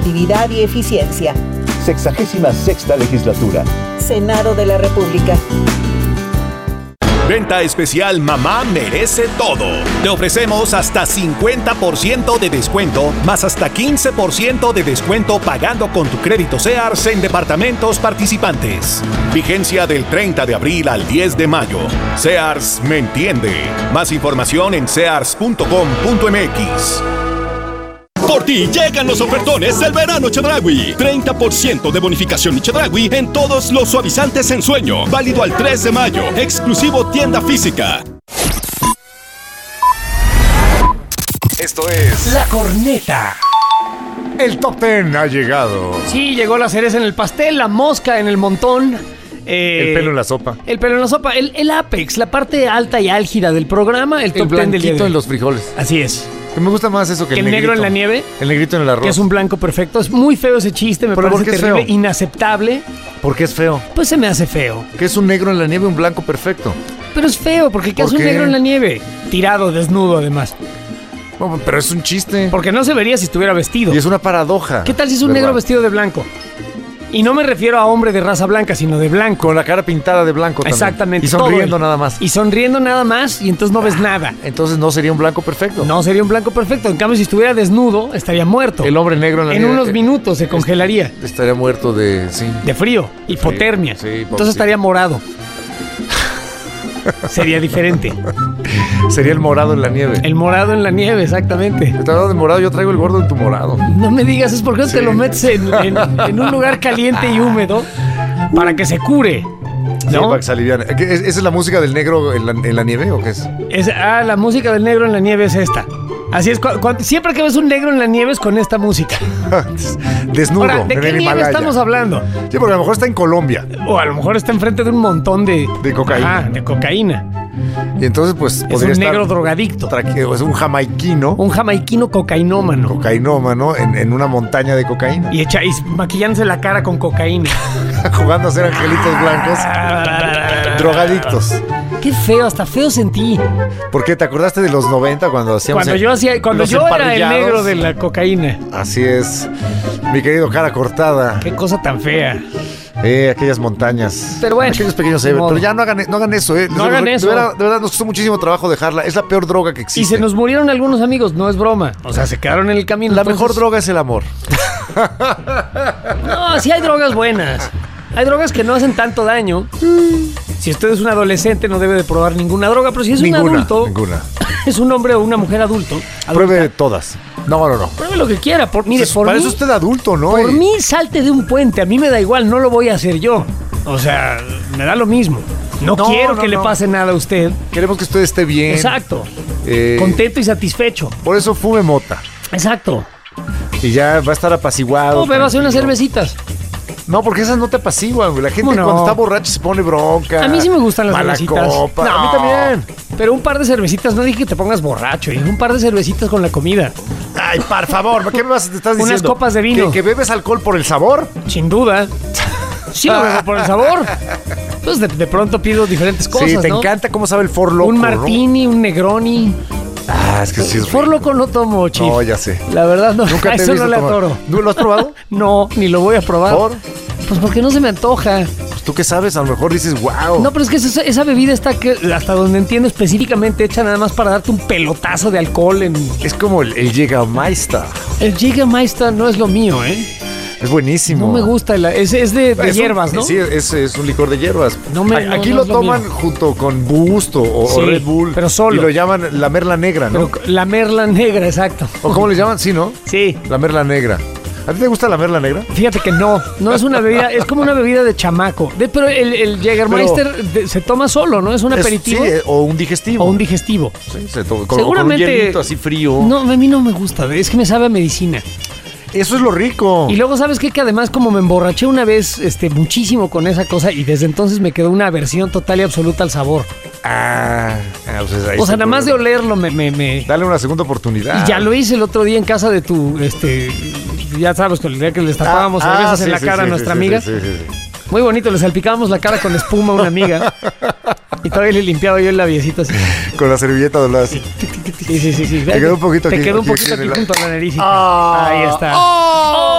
productividad y eficiencia. 66ª legislatura. Senado de la República. Venta especial Mamá Merece Todo. Te ofrecemos hasta 50% de descuento, más hasta 15% de descuento pagando con tu crédito Sears en departamentos participantes. Vigencia del 30 de abril al 10 de mayo. Sears me entiende. Más información en sears.com.mx. Por ti llegan los ofertones del verano Chedraui. 30% de bonificación y Chedraui en todos los suavizantes en sueño. Válido al 3 de mayo. Exclusivo tienda física. Esto es La Corneta. El Top 10 ha llegado. Sí, llegó la cereza en el pastel, la mosca en el montón. El pelo en la sopa. El pelo en la sopa. El ápex, la parte alta y álgida del programa. El top 10 del día de blanquito hoy. en los frijoles. Así es. Que me gusta más eso que el negro en la nieve. El negrito en el arroz. Que es un blanco perfecto. Es muy feo ese chiste, me parece terrible, inaceptable. ¿Por qué es feo? Pues se me hace feo. Que es un negro en la nieve, un blanco perfecto. Pero es feo, porque ¿qué hace un qué? negro en la nieve? Tirado, desnudo, además. Bueno, pero es un chiste. Porque no se vería si estuviera vestido. Y es una paradoja. ¿Qué tal si es un ¿verdad? negro vestido de blanco? Y no me refiero a hombre de raza blanca, sino de blanco. Con la cara pintada de blanco también. Exactamente. Y sonriendo todo nada más. Y sonriendo nada más, y entonces no ves nada. Entonces no sería un blanco perfecto. No sería un blanco perfecto. En cambio, si estuviera desnudo, estaría muerto. El hombre negro en la En nieve. unos minutos se congelaría. Estaría muerto de... Sí. De frío, hipotermia. Sí, entonces estaría morado. Sería diferente. Sería el morado en la nieve. El morado en la nieve, exactamente. Te hablando de morado, yo traigo el gordo en tu morado. No me digas, es porque te lo metes en un lugar caliente y húmedo para que se cure. Sí, ¿No? para que se aliviane. ¿Esa es la música del negro en la nieve o qué es? La música del negro en la nieve es esta. Así es, siempre que ves un negro en la nieve es con esta música. Desnudo. Ahora, ¿de en qué el nieve Himalaya. estamos hablando? Sí, porque a lo mejor está en Colombia. O a lo mejor está enfrente de un montón de cocaína. Ajá, de cocaína. Y entonces, pues, Es podría un negro estar drogadicto. Es un jamaiquino. Un jamaiquino cocainómano. Cocainómano en una montaña de cocaína. Y maquillándose la cara con cocaína. Jugando a ser angelitos blancos. Drogadictos. Qué feo, hasta feo sentí. ¿Por qué? ¿Te acordaste de los 90 cuando hacíamos Cuando yo era el negro de la cocaína? Así es, mi querido cara cortada. Qué cosa tan fea. Aquellas montañas. Pero bueno, aquellos pequeños pero ya no hagan eso, No hagan eso. De verdad, nos costó muchísimo trabajo dejarla. Es la peor droga que existe. Y se nos murieron algunos amigos, no es broma. O sea, se quedaron en el camino. La mejor droga es el amor. No, sí hay drogas buenas. Hay drogas que no hacen tanto daño. Si usted es un adolescente no debe de probar ninguna droga, pero si es un adulto, es un hombre o una mujer adulta. Pruebe todas. No. Pruebe lo que quiera. Mire, para eso usted es adulto, ¿no? Por mí salte de un puente. A mí me da igual, no lo voy a hacer yo. O sea, me da lo mismo. No quiero que le pase nada a usted. Queremos que usted esté bien. Exacto. Contento y satisfecho. Por eso fume mota. Exacto. Y ya va a estar apaciguado. No, bébase unas cervecitas. No, porque esas no te apaciguan, güey. La gente cuando está borracha se pone bronca. A mí sí me gustan las mala cervecitas. Copa. No, a mí también. Pero un par de cervecitas, no dije que te pongas borracho, dije un par de cervecitas con la comida. Ay, por favor, ¿qué me estás diciendo? Unas copas de vino. ¿Que bebes alcohol por el sabor? Sin duda. Sí lo bebo por el sabor. Entonces de pronto pido diferentes cosas, sí, te ¿no? encanta cómo sabe el Four Loko, un martini, ¿no? Un Negroni. Es que sí es Four Loko no tomo, Chief. No, ya sé. La verdad no. Nunca te he eso visto no le tomar. atoro. ¿No lo has probado? No, ni lo voy a probar. ¿Por? Pues porque no se me antoja. Pues tú qué sabes, a lo mejor dices, wow. No, pero es que esa bebida está hasta donde entiendo específicamente hecha nada más para darte un pelotazo de alcohol en... Es como el Jägermeister. El Jägermeister no es lo mío, ¿eh? Es buenísimo. No me gusta, es de hierbas, ¿no? Sí, es un licor de hierbas. Aquí lo toman junto con Boost o Red Bull. Pero solo. Y lo llaman la merla negra, ¿no? La merla negra, exacto. ¿O cómo le llaman? Sí, ¿no? Sí. La merla negra. ¿A ti te gusta la merla negra? Fíjate que no es una bebida, es como una bebida de chamaco. Pero el Jägermeister se toma solo, ¿no? Es un aperitivo. Sí, o un digestivo. Sí, se toma seguramente. Con un hielito así frío. No, a mí no me gusta, es que me sabe a medicina. Eso es lo rico. Y luego, ¿sabes qué? Que además como me emborraché una vez muchísimo con esa cosa y desde entonces me quedó una aversión total y absoluta al sabor. Pues ahí o sea, nada más de olerlo me... Dale una segunda oportunidad. Y ya lo hice el otro día en casa de tu, ya sabes, con el día que le destapábamos cervezas en la cara a nuestra amiga. Sí. Muy bonito, le salpicábamos la cara con espuma a una amiga. Y todavía le limpiaba yo el labiecito así. Con la servilleta doblada así. Sí. Te quedó un poquito aquí. Te quedó un poquito aquí junto a la nariz. Ahí está.